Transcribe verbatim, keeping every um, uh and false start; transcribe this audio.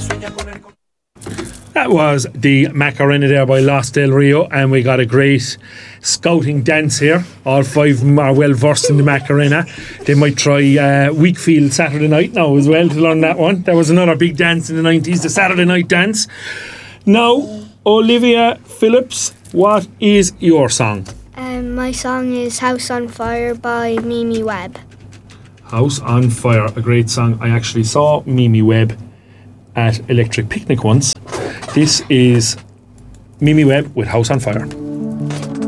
That was the Macarena there by Los Del Rio, and we got a great scouting dance here. All five of them are well versed in the Macarena. They might try uh, Wakefield Saturday night now as well to learn that one. There was another big dance in the nineties, the Saturday night dance. Now, Olivia Phillips, what is your song? Um, my song is House on Fire by Mimi Webb. House on Fire, a great song. I actually saw Mimi Webb at Electric Picnic once. This is Mimi Webb with House on Fire.